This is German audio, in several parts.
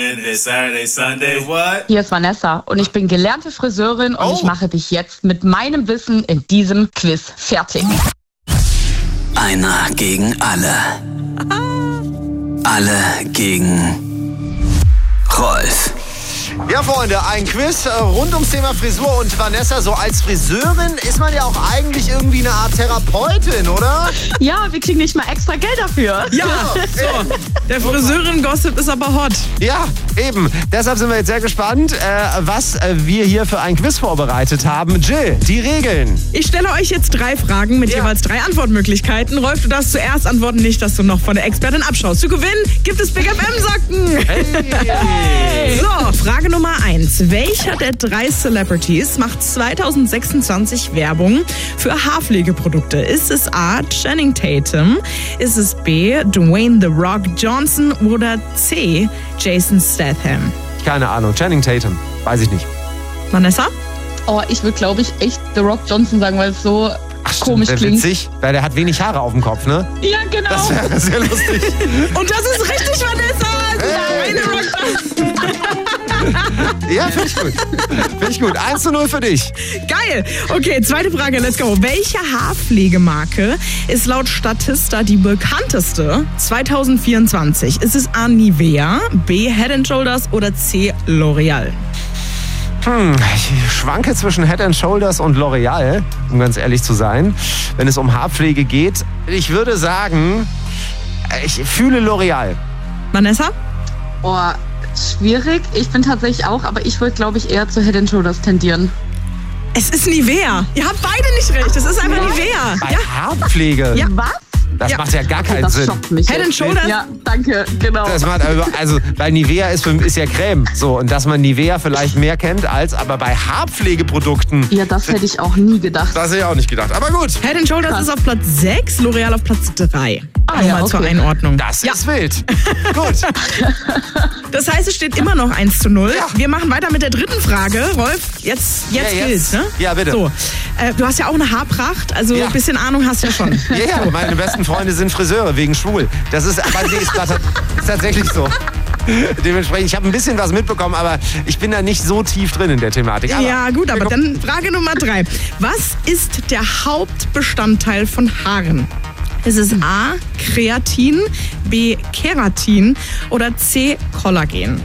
morning, it's Saturday, Sunday, what? Hier ist Vanessa und ich bin gelernte Friseurin und ich mache dich jetzt mit meinem Wissen in diesem Quiz fertig. Einer gegen alle. Alle gegen Rolf. Ja, Freunde, ein Quiz rund ums Thema Frisur und Vanessa, so als Friseurin ist man ja auch eigentlich irgendwie eine Art Therapeutin, oder? Ja, wir kriegen nicht mal extra Geld dafür. Ja, so. Der Friseurin-Gossip ist aber hot. Ja, eben. Deshalb sind wir jetzt sehr gespannt, was wir hier für ein Quiz vorbereitet haben. Jill, die Regeln. Ich stelle euch jetzt 3 Fragen mit jeweils 3 Antwortmöglichkeiten. Rolf, du darfst zuerst antworten, nicht, dass du noch von der Expertin abschaust. Zu gewinnen gibt es Big FM-Socken. Hey. So, Frage Nummer 1. Welcher der 3 Celebrities macht 2026 Werbung für Haarpflegeprodukte? Ist es A. Channing Tatum? Ist es B. Dwayne The Rock Johnson? Oder C. Jason Statham? Keine Ahnung, Channing Tatum. Weiß ich nicht. Vanessa? Oh, ich würde, glaube ich, echt The Rock Johnson sagen, weil es so komisch klingt. Witzig, weil der hat wenig Haare auf dem Kopf, ne? Ja, genau. Das wäre sehr lustig. Und das ist richtig, Vanessa! Hey. Dwayne The Rock Johnson. Ja, finde ich gut. Finde ich gut. 1:0 für dich. Geil. Okay, zweite Frage, let's go. Welche Haarpflegemarke ist laut Statista die bekannteste 2024? Ist es A. Nivea, B. Head & Shoulders oder C. L'Oreal? Ich schwanke zwischen Head & Shoulders und L'Oreal, um ganz ehrlich zu sein, wenn es um Haarpflege geht. Ich würde sagen, ich fühle L'Oreal. Vanessa? Oh, schwierig. Ich bin tatsächlich auch, aber ich würde, glaube ich, eher zu Head & Shoulders tendieren. Es ist Nivea. Ihr habt beide nicht recht. Es ist einfach Nivea. Bei Ja. Haarpflege? Ja. Was? Das macht ja gar keinen Das Sinn. schockt mich. Head & Shoulders? Ja, danke, genau. Das macht also, weil Nivea ist ja Creme. So, und dass man Nivea vielleicht mehr kennt aber bei Haarpflegeprodukten. Ja, das hätte ich auch nie gedacht. Das hätte ich auch nicht gedacht. Aber gut. Head & Shoulders ist auf Platz 6, L'Oreal auf Platz 3. Ah, ja, Nochmal zur okay. Einordnung. Das ist wild. Gut. Das heißt, es steht immer noch 1:0. Ja. Wir machen weiter mit der dritten Frage. Rolf, jetzt gilt's, ne? Ja, bitte. So, du hast ja auch eine Haarpracht, also Ja. ein bisschen Ahnung hast du ja schon. Ja, meine besten Freunde sind Friseure, wegen schwul. Das ist, aber nee, ist tatsächlich so. Dementsprechend, ich habe ein bisschen was mitbekommen, aber ich bin da nicht so tief drin in der Thematik. Aber Ja, gut, aber dann Frage Nummer 3. Was ist der Hauptbestandteil von Haaren? Ist es A. Kreatin, B. Keratin oder C. Kollagen?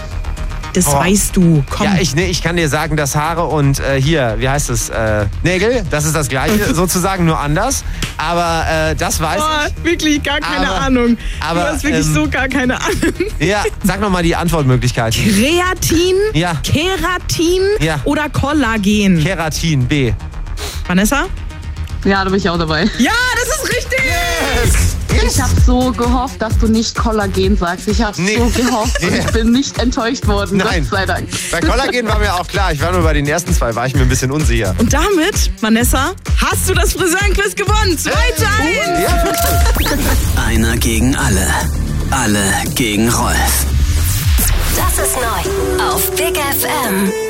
Das weißt du. Komm. Ja, ich kann dir sagen, dass Haare und wie heißt es, Nägel, das ist das Gleiche, sozusagen nur anders. Aber das weiß ich. Wirklich gar keine Aber- Ahnung. aber, Du hast wirklich so gar keine Ahnung. Ja, sag nochmal die Antwortmöglichkeiten. Kreatin, Ja. Keratin Ja. oder Kollagen? Keratin, B. Vanessa? Ja, da bin ich auch dabei. Ja, das ist richtig! Ich habe so gehofft, dass du nicht Kollagen sagst. Ich habe Nee. so gehofft und ich bin nicht enttäuscht worden. Nein. Gott sei Dank. Bei Kollagen war mir auch klar, ich war nur bei den ersten 2, war ich mir ein bisschen unsicher. Und damit, Vanessa, hast du das Friseurenquiz gewonnen. 2:1. Ja, Einer gegen alle. Alle gegen Rolf. Das ist neu auf Big FM.